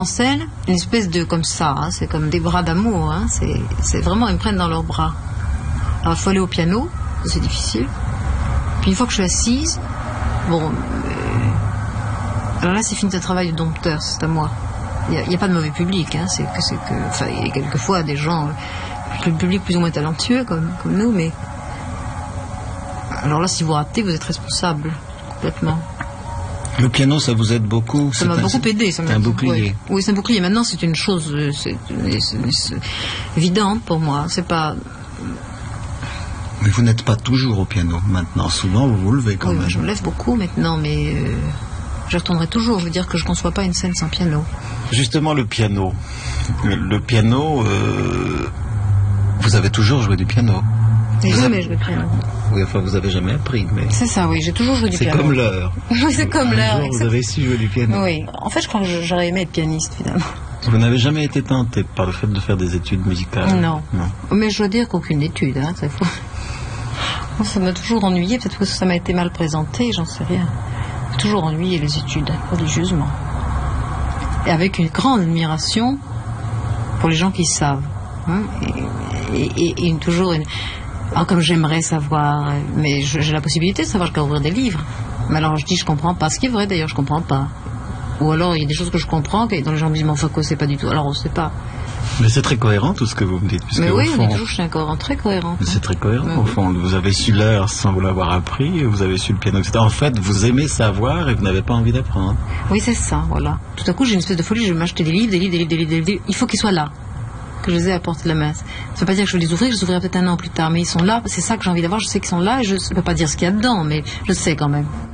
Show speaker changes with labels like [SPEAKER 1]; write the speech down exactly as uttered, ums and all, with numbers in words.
[SPEAKER 1] En scène, une espèce de comme ça, hein, c'est comme des bras d'amour, hein, c'est, c'est vraiment, ils me prennent dans leurs bras. Alors il faut aller au piano, c'est difficile. Puis une fois que je suis assise, bon, euh, alors là c'est fini, ce travail de dompteur, c'est à moi. Il n'y a, a pas de mauvais public, hein, c'est que, c'est que, enfin, il y a quelquefois des gens, le public plus ou moins talentueux comme, comme nous, mais alors là si vous ratez, vous êtes responsable complètement.
[SPEAKER 2] Le piano, ça vous aide beaucoup?
[SPEAKER 1] Ça m'a beaucoup aidé.
[SPEAKER 2] C'est un bouclier.
[SPEAKER 1] Ouais. Oui, c'est un bouclier. Maintenant, c'est une chose c'est, c'est, c'est évidente pour moi. C'est pas.
[SPEAKER 2] Mais vous n'êtes pas toujours au piano maintenant. Souvent, vous vous levez quand
[SPEAKER 1] oui,
[SPEAKER 2] même.
[SPEAKER 1] Je me lève beaucoup maintenant, mais euh, je retournerai toujours. Je veux dire que je ne conçois pas une scène sans piano.
[SPEAKER 2] Justement, le piano. Le, le piano, euh, vous avez toujours joué du piano.
[SPEAKER 1] J'ai jamais
[SPEAKER 2] avez...
[SPEAKER 1] joué du piano.
[SPEAKER 2] Oui, enfin, vous avez jamais appris, mais...
[SPEAKER 1] C'est ça, oui, j'ai toujours joué du
[SPEAKER 2] c'est
[SPEAKER 1] piano.
[SPEAKER 2] C'est comme l'heure.
[SPEAKER 1] Oui, c'est comme
[SPEAKER 2] Un
[SPEAKER 1] l'heure.
[SPEAKER 2] jour, vous avez su jouer du piano.
[SPEAKER 1] Oui, en fait, je crois que j'aurais aimé être pianiste, finalement.
[SPEAKER 2] Vous n'avez jamais été tenté par le fait de faire des études musicales?
[SPEAKER 1] Non.
[SPEAKER 2] Non.
[SPEAKER 1] Mais je dois dire qu'aucune étude, hein, ça, faut... ça m'a toujours ennuyé, peut-être que ça m'a été mal présenté, j'en sais rien. J'ai toujours ennuyé les études, religieusement. Et avec une grande admiration pour les gens qui savent. Hein, et, et, et, et toujours une... Alors, comme j'aimerais savoir, mais je, j'ai la possibilité de savoir, je peux ouvrir des livres. Mais alors je dis je comprends pas, ce qui est vrai d'ailleurs, je comprends pas. Ou alors il y a des choses que je comprends, dont les gens me disent mais enfin quoi, c'est pas du tout. Alors on sait pas.
[SPEAKER 2] Mais c'est très cohérent tout ce que vous me dites.
[SPEAKER 1] Mais oui,
[SPEAKER 2] fond,
[SPEAKER 1] on dit toujours que je suis un cohérent, très cohérent.
[SPEAKER 2] Mais c'est très cohérent
[SPEAKER 1] mais
[SPEAKER 2] au
[SPEAKER 1] oui.
[SPEAKER 2] fond. Vous avez su l'heure sans vous l'avoir appris, vous avez su le piano, et cetera. En fait, vous aimez savoir et vous n'avez pas envie d'apprendre.
[SPEAKER 1] Oui, c'est ça, voilà. Tout à coup j'ai une espèce de folie, je vais m'acheter des livres, des livres, des livres, des livres, des livres. Des livres. Il faut qu'ils soient là, que je les ai à portée de la main. Ça ne veut pas dire que je vais les ouvrir, je les ouvrirai peut-être un an plus tard, mais ils sont là, c'est ça que j'ai envie d'avoir, je sais qu'ils sont là, et je ne peux pas dire ce qu'il y a dedans, mais je sais quand même.